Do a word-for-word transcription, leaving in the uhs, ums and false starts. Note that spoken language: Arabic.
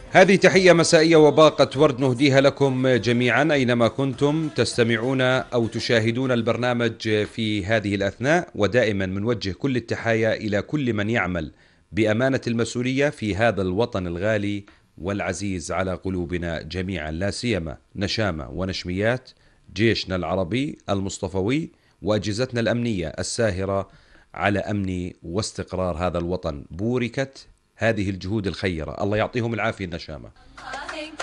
هذه تحية مسائية وباقة ورد نهديها لكم جميعا أينما كنتم تستمعون أو تشاهدون البرنامج في هذه الأثناء، ودائما منوجه كل التحايا إلى كل من يعمل بأمانة المسؤولية في هذا الوطن الغالي والعزيز على قلوبنا جميعا، لا سيما نشامة ونشميات جيشنا العربي المصطفوي وأجهزتنا الأمنية الساهرة على أمن واستقرار هذا الوطن. بوركت هذه الجهود الخيرة، الله يعطيهم العافية النشامة.